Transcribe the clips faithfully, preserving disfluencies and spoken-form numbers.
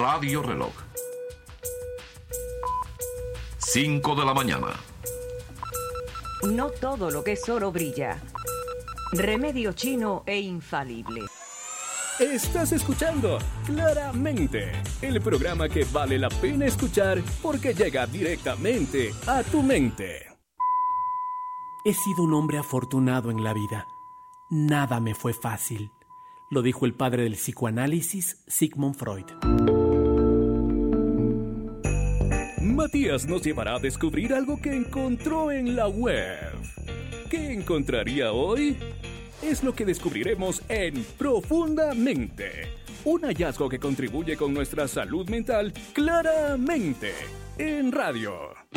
Radio Reloj. cinco de la mañana. No todo lo que es oro brilla. Remedio chino e infalible. Estás escuchando Claramente, el programa que vale la pena escuchar porque llega directamente a tu mente. He sido un hombre afortunado en la vida. Nada me fue fácil, lo dijo el padre del psicoanálisis, Sigmund Freud. Matías nos llevará a descubrir algo que encontró en la web. ¿Qué encontraría hoy? Es lo que descubriremos en Profundamente, un hallazgo que contribuye con nuestra salud mental claramente en radio.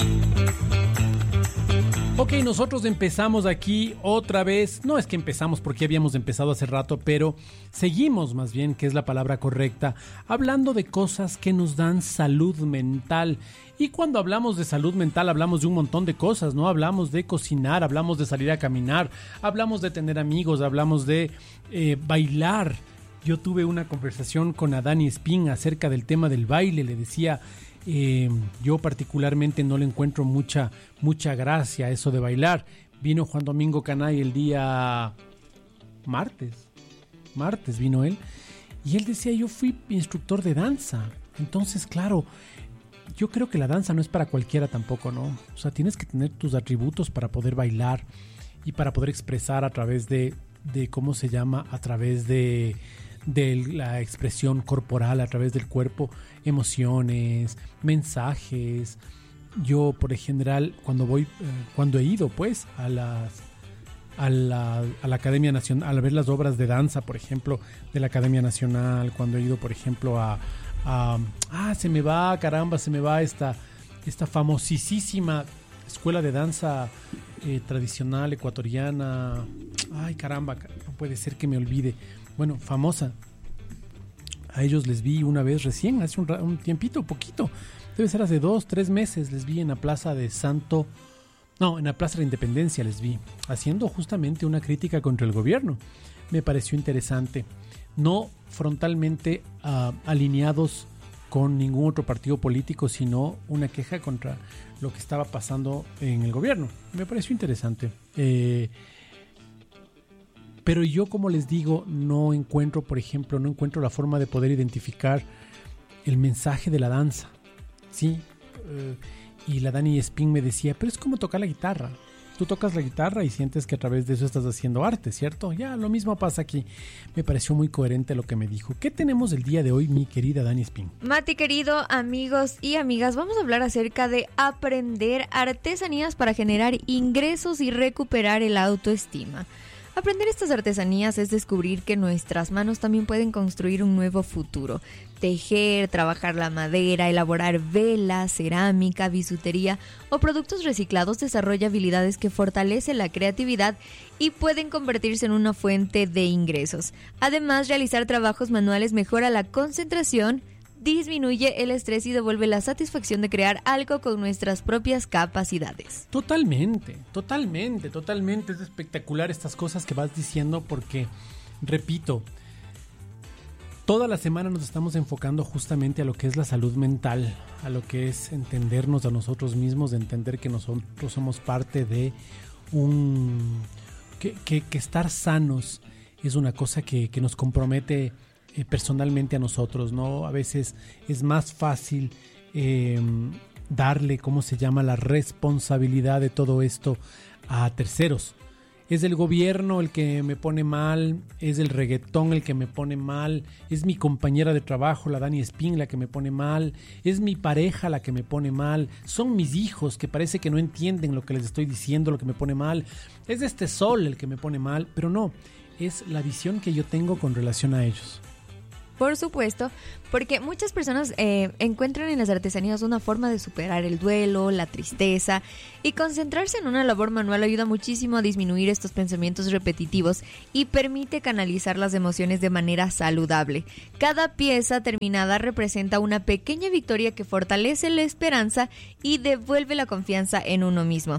Ok, nosotros empezamos aquí otra vez, no es que empezamos porque habíamos empezado hace rato, pero seguimos más bien, que es la palabra correcta, hablando de cosas que nos dan salud mental. Y cuando hablamos de salud mental hablamos de un montón de cosas, ¿no? Hablamos de cocinar, hablamos de salir a caminar, hablamos de tener amigos, hablamos de eh, bailar. Yo tuve una conversación con Adani Espín acerca del tema del baile, le decía... Eh, yo particularmente no le encuentro mucha mucha gracia a eso de bailar. Vino Juan Domingo Canay el día martes, martes vino él, y él decía, yo fui instructor de danza. Entonces, claro, yo creo que la danza no es para cualquiera tampoco, ¿no? O sea, tienes que tener tus atributos para poder bailar y para poder expresar a través de, de ¿cómo se llama? A través de... de la expresión corporal, a través del cuerpo, emociones, mensajes. Yo, por lo general, cuando voy, eh, cuando he ido, pues, a las, a la, a la Academia Nacional, a ver las obras de danza, por ejemplo, de la Academia Nacional, cuando he ido, por ejemplo, a, a ah, se me va, caramba, se me va esta, esta famosísima escuela de danza eh, tradicional ecuatoriana. Ay, caramba, no puede ser que me olvide. Bueno, famosa. A ellos les vi una vez recién, hace un, un tiempito, poquito. Debe ser hace dos, tres meses. Les vi en la plaza de Santo... No, en la plaza de la Independencia les vi. Haciendo justamente una crítica contra el gobierno. Me pareció interesante. No frontalmente uh, alineados con ningún otro partido político, sino una queja contra lo que estaba pasando en el gobierno. Me pareció interesante. Eh... Pero yo, como les digo, no encuentro, por ejemplo, no encuentro la forma de poder identificar el mensaje de la danza. Sí, eh, y la Dani Espín me decía, pero es como tocar la guitarra. Tú tocas la guitarra y sientes que a través de eso estás haciendo arte, ¿cierto? Ya, lo mismo pasa aquí. Me pareció muy coherente lo que me dijo. ¿Qué tenemos el día de hoy, mi querida Dani Espín? Mati, querido, amigos y amigas, vamos a hablar acerca de aprender artesanías para generar ingresos y recuperar el autoestima. Aprender estas artesanías es descubrir que nuestras manos también pueden construir un nuevo futuro. Tejer, trabajar la madera, elaborar velas, cerámica, bisutería o productos reciclados desarrolla habilidades que fortalecen la creatividad y pueden convertirse en una fuente de ingresos. Además, realizar trabajos manuales mejora la concentración, disminuye el estrés y devuelve la satisfacción de crear algo con nuestras propias capacidades. Totalmente, totalmente, totalmente. Es espectacular estas cosas que vas diciendo porque, repito, toda la semana nos estamos enfocando justamente a lo que es la salud mental, a lo que es entendernos a nosotros mismos, de entender que nosotros somos parte de un... que, que, que estar sanos es una cosa que, que nos compromete Eh, personalmente a nosotros, ¿no? A veces es más fácil eh, darle, ¿cómo se llama?, la responsabilidad de todo esto a terceros. Es el gobierno el que me pone mal, es el reggaetón el que me pone mal, es mi compañera de trabajo, la Dani Espín, la que me pone mal, es mi pareja la que me pone mal, son mis hijos que parece que no entienden lo que les estoy diciendo, lo que me pone mal, es este sol el que me pone mal, pero no, es la visión que yo tengo con relación a ellos. Por supuesto, porque muchas personas eh, encuentran en las artesanías una forma de superar el duelo, la tristeza, y concentrarse en una labor manual ayuda muchísimo a disminuir estos pensamientos repetitivos y permite canalizar las emociones de manera saludable. Cada pieza terminada representa una pequeña victoria que fortalece la esperanza y devuelve la confianza en uno mismo.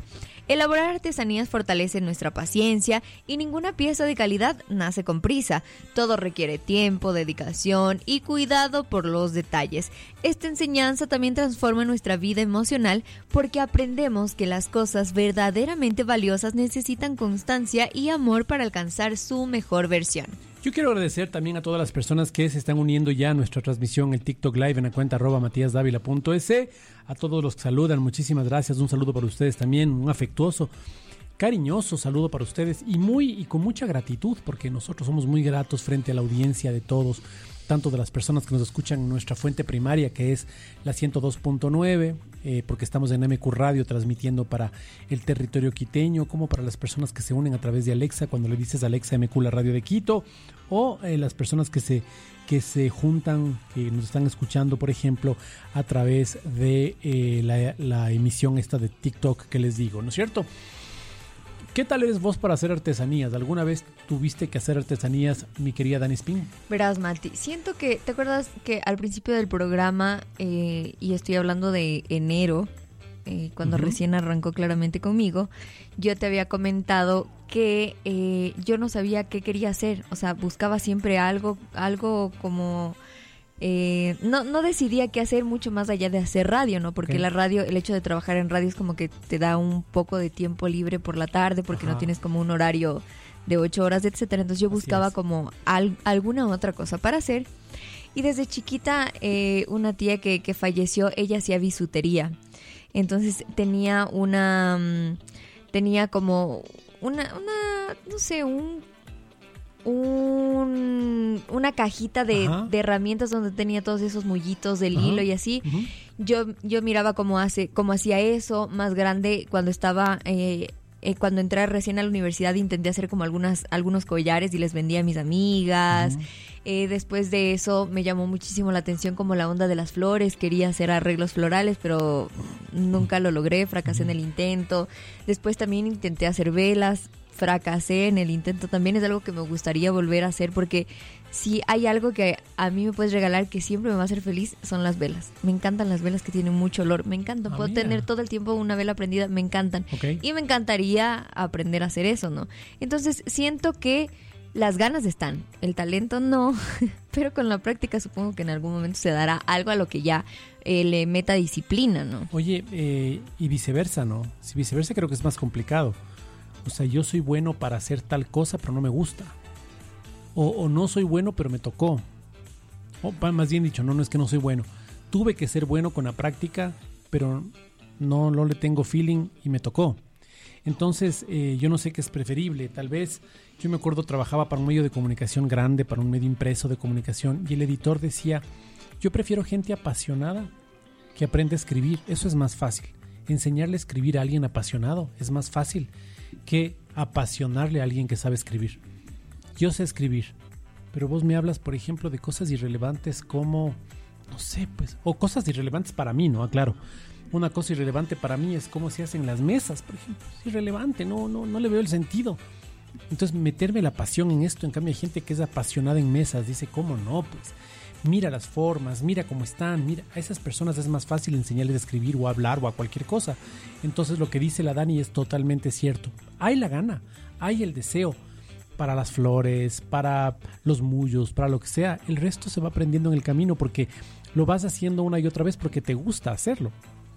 Elaborar artesanías fortalece nuestra paciencia y ninguna pieza de calidad nace con prisa. Todo requiere tiempo, dedicación y cuidado por los detalles. Esta enseñanza también transforma nuestra vida emocional porque aprendemos que las cosas verdaderamente valiosas necesitan constancia y amor para alcanzar su mejor versión. Yo quiero agradecer también a todas las personas que se están uniendo ya a nuestra transmisión, el TikTok Live en la cuenta arroba matíasdávila punto es. A todos los que saludan, muchísimas gracias. Un saludo para ustedes también, un afectuoso, cariñoso saludo para ustedes y muy y con mucha gratitud, porque nosotros somos muy gratos frente a la audiencia de todos, tanto de las personas que nos escuchan en nuestra fuente primaria, que es la ciento dos punto nueve, eh, porque estamos en M Q Radio transmitiendo para el territorio quiteño, como para las personas que se unen a través de Alexa, cuando le dices Alexa M Q, la radio de Quito, o eh, las personas que se, que se juntan, que nos están escuchando, por ejemplo, a través de eh, la, la emisión esta de TikTok que les digo, ¿no es cierto? ¿Qué tal eres vos para hacer artesanías? ¿Alguna vez tuviste que hacer artesanías, mi querida Dani Spin? Verás, Mati, siento que, ¿te acuerdas que al principio del programa, eh, y estoy hablando de enero, eh, cuando uh-huh. recién arrancó claramente conmigo, yo te había comentado que eh, yo no sabía qué quería hacer, o sea, buscaba siempre algo, algo como... Eh, no, no decidía qué hacer mucho más allá de hacer radio, ¿no? Porque okay. la radio, el hecho de trabajar en radio es como que te da un poco de tiempo libre por la tarde, porque Ajá. no tienes como un horario de ocho horas, etcétera. Entonces yo buscaba como al, alguna otra cosa para hacer. Y desde chiquita, eh, una tía que, que falleció, ella hacía bisutería. Entonces tenía una, um, tenía como una, una, no sé, un Un, una cajita de, de herramientas donde tenía todos esos mullitos del Ajá. hilo y así. Uh-huh. Yo yo miraba cómo hace cómo hacía eso más grande cuando estaba eh, eh, cuando entré recién a la universidad. Intenté hacer como algunas algunos collares y les vendía a mis amigas. Uh-huh. Eh, después de eso me llamó muchísimo la atención como la onda de las flores. Quería hacer arreglos florales, pero nunca lo logré. Fracasé uh-huh. en el intento. Después también intenté hacer velas. Fracasé en el intento. También es algo que me gustaría volver a hacer, porque si hay algo que a mí me puedes regalar que siempre me va a hacer feliz, son las velas. Me encantan las velas que tienen mucho olor. Me encantan. Ah, Puedo mira. tener todo el tiempo una vela prendida. Me encantan. Okay. Y me encantaría aprender a hacer eso, ¿no? Entonces siento que las ganas están. El talento no. Pero con la práctica supongo que en algún momento se dará algo a lo que ya eh, le meta disciplina, ¿no? Oye, eh, y viceversa, ¿no? Si viceversa creo que es más complicado. O sea, yo soy bueno para hacer tal cosa, pero no me gusta. O, o no soy bueno, pero me tocó. O más bien dicho, no, no es que no soy bueno. Tuve que ser bueno con la práctica, pero no, no le tengo feeling y me tocó. Entonces, eh, yo no sé qué es preferible. Tal vez, yo me acuerdo, trabajaba para un medio de comunicación grande, para un medio impreso de comunicación, y el editor decía, yo prefiero gente apasionada que aprende a escribir. Eso es más fácil. Enseñarle a escribir a alguien apasionado es más fácil que apasionarle a alguien que sabe escribir. Yo sé escribir, pero vos me hablas, por ejemplo, de cosas irrelevantes como, no sé, pues, o cosas irrelevantes para mí, ¿no? Claro, una cosa irrelevante para mí es cómo se hacen las mesas, por ejemplo. Es irrelevante, no, no, no le veo el sentido. Entonces, meterme la pasión en esto, en cambio hay gente que es apasionada en mesas, dice, ¿cómo no? Pues, mira las formas, mira cómo están, mira, a esas personas es más fácil enseñarles a escribir o a hablar o a cualquier cosa. Entonces lo que dice la Dani es totalmente cierto. Hay la gana, hay el deseo para las flores, para los mullos, para lo que sea. El resto se va aprendiendo en el camino porque lo vas haciendo una y otra vez porque te gusta hacerlo.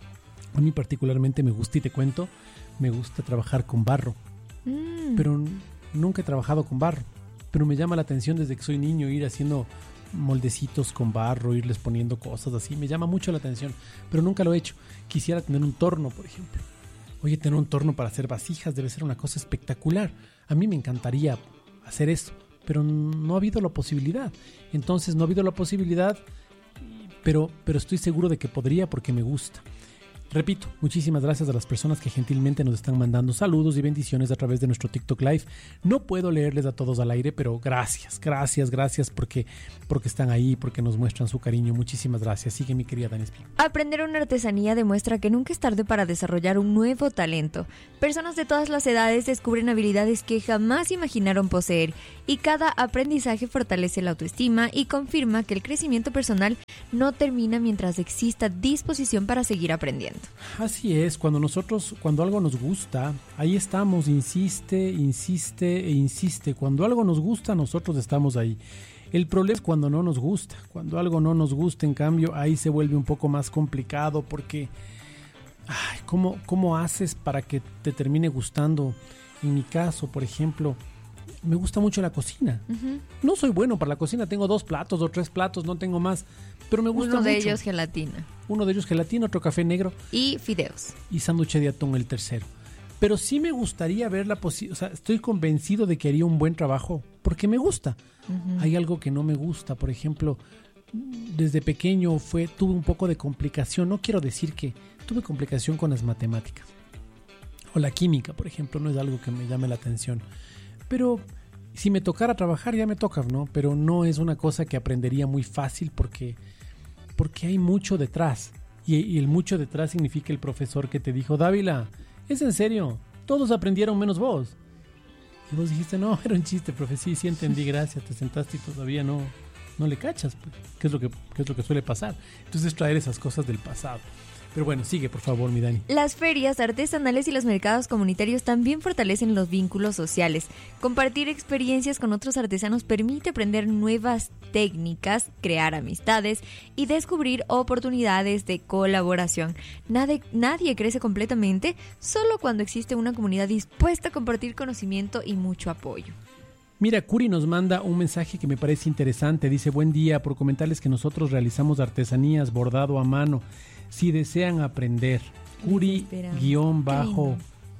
A mí particularmente me gusta, y te cuento, me gusta trabajar con barro. Mm. Pero nunca he trabajado con barro. Pero me llama la atención desde que soy niño ir haciendo moldecitos con barro, irles poniendo cosas así, me llama mucho la atención, pero nunca lo he hecho. Quisiera tener un torno, por ejemplo. Oye, tener un torno para hacer vasijas debe ser una cosa espectacular. A mí me encantaría hacer eso, pero no ha habido la posibilidad. Entonces no ha habido la posibilidad, pero, pero estoy seguro de que podría porque me gusta. Repito, muchísimas gracias a las personas que gentilmente nos están mandando saludos y bendiciones a través de nuestro TikTok Live. No puedo leerles a todos al aire, pero gracias, gracias, gracias porque, porque están ahí, porque nos muestran su cariño. Muchísimas gracias. Sigue, mi querida Dani Spin. Aprender una artesanía demuestra que nunca es tarde para desarrollar un nuevo talento. Personas de todas las edades descubren habilidades que jamás imaginaron poseer, y cada aprendizaje fortalece la autoestima y confirma que el crecimiento personal no termina mientras exista disposición para seguir aprendiendo. haciendo. Así es, cuando nosotros, cuando algo nos gusta, ahí estamos, insiste, insiste e insiste. Cuando algo nos gusta, nosotros estamos ahí. El problema es cuando no nos gusta. Cuando algo no nos gusta, en cambio, ahí se vuelve un poco más complicado porque, ay, ¿cómo, cómo haces para que te termine gustando? En mi caso, por ejemplo, me gusta mucho la cocina. Uh-huh. No soy bueno para la cocina, tengo dos platos o tres platos, no tengo más, pero me gusta mucho. Uno de ellos gelatina. Uno de ellos gelatina, otro café negro. Y fideos. Y sándwich de atún el tercero. Pero sí me gustaría ver la posibilidad, o sea, estoy convencido de que haría un buen trabajo, porque me gusta. Uh-huh. Hay algo que no me gusta, por ejemplo, desde pequeño fue, tuve un poco de complicación, no quiero decir que tuve complicación con las matemáticas. O la química, por ejemplo, no es algo que me llame la atención. Pero si me tocara trabajar, ya me toca, ¿no? Pero no es una cosa que aprendería muy fácil porque, porque hay mucho detrás. Y, y el mucho detrás significa el profesor que te dijo, Dávila, es en serio, todos aprendieron menos vos. Y vos dijiste, no, era un chiste, profe, sí, sí entendí, gracias, te sentaste y todavía no, no le cachas, pues, ¿qué es lo que, qué es lo que suele pasar? Entonces traer esas cosas del pasado. Pero bueno, sigue, por favor, mi Dani. Las ferias artesanales y los mercados comunitarios también fortalecen los vínculos sociales. Compartir experiencias con otros artesanos permite aprender nuevas técnicas, crear amistades y descubrir oportunidades de colaboración. Nadie, nadie crece completamente solo cuando existe una comunidad dispuesta a compartir conocimiento y mucho apoyo. Mira, Curi nos manda un mensaje que me parece interesante. Dice, buen día, por comentarles que nosotros realizamos artesanías, bordado a mano. Si desean aprender, Curi guión bajo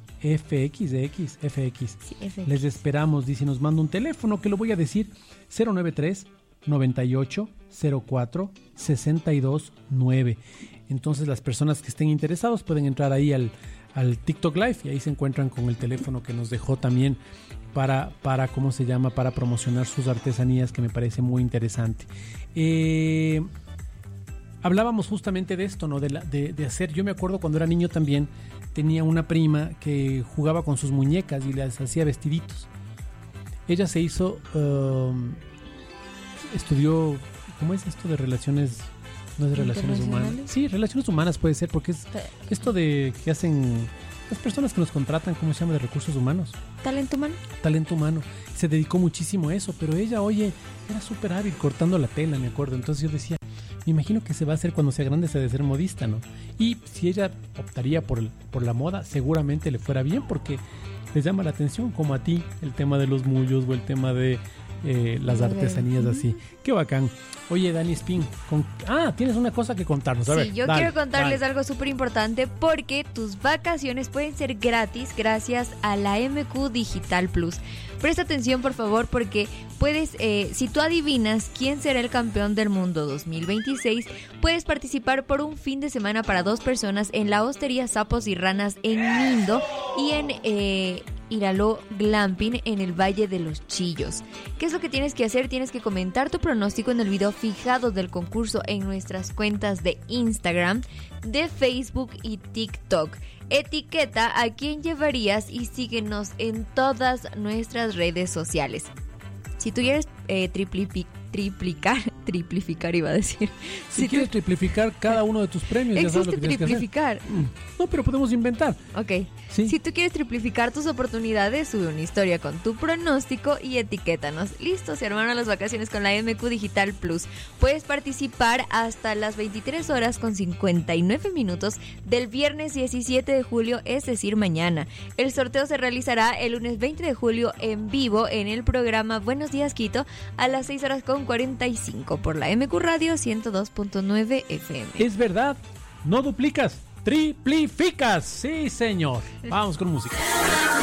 F X de X, F X. Sí, F X. Les esperamos, dice, nos manda un teléfono que lo voy a decir, cero nueve tres, noventa y ocho, cero cuatro, sesenta y dos nueve. Entonces las personas que estén interesados pueden entrar ahí al, al TikTok Live y ahí se encuentran con el teléfono que nos dejó también para, para ¿cómo se llama? Para promocionar sus artesanías, que me parece muy interesante. Eh... Hablábamos justamente de esto, ¿no? De, la, de, de hacer, yo me acuerdo cuando era niño también, tenía una prima que jugaba con sus muñecas y les hacía vestiditos. Ella se hizo, um, estudió, ¿cómo es esto de relaciones, no es de relaciones humanas? Sí, relaciones humanas puede ser, porque es esto de que hacen las personas que nos contratan, ¿cómo se llama? De recursos humanos. Talento humano. Talento humano. Se dedicó muchísimo a eso, pero ella, oye, era súper hábil cortando la tela, me acuerdo. Entonces yo decía, me imagino que se va a hacer cuando sea grande, se debe ser modista, ¿no? Y si ella optaría por, el, por la moda, seguramente le fuera bien porque les llama la atención, como a ti, el tema de los mullos o el tema de eh, las artesanías así. Qué bacán. Oye, Dani Spin, con... ah, tienes una cosa que contarnos. A sí, ver, yo dale, quiero contarles dale. algo súper importante porque tus vacaciones pueden ser gratis gracias a la M Q Digital Plus. Presta atención, por favor, porque puedes, eh, si tú adivinas quién será el campeón del mundo dos mil veintiséis, puedes participar por un fin de semana para dos personas en la Hostería Sapos y Ranas en Mindo y en eh, Iraló Glamping en el Valle de los Chillos. ¿Qué es lo que tienes que hacer? Tienes que comentar tu pronóstico en el video fijado del concurso en nuestras cuentas de Instagram, de Facebook y TikTok. Etiqueta a quién llevarías y síguenos en todas nuestras redes sociales. Si tú quieres eh, triplipi- triplicar, triplificar iba a decir. Si, si quieres tú... triplificar cada uno de tus premios, ya sabes lo que tienes que hacer. triplificar. No, pero podemos inventar. Ok. ¿Sí? Si tú quieres triplificar tus oportunidades, sube una historia con tu pronóstico y etiquétanos. Listo, se armaron las vacaciones con la M Q Digital Plus. Puedes participar hasta las veintitrés horas con cincuenta y nueve minutos del viernes diecisiete de julio, es decir, mañana. El sorteo se realizará el lunes veinte de julio en vivo en el programa Buenos Días Quito a las seis horas con cuarenta y cinco por la M Q Radio ciento dos punto nueve F M. Es verdad, no duplicas, triplificas. Sí, señor. Vamos con música.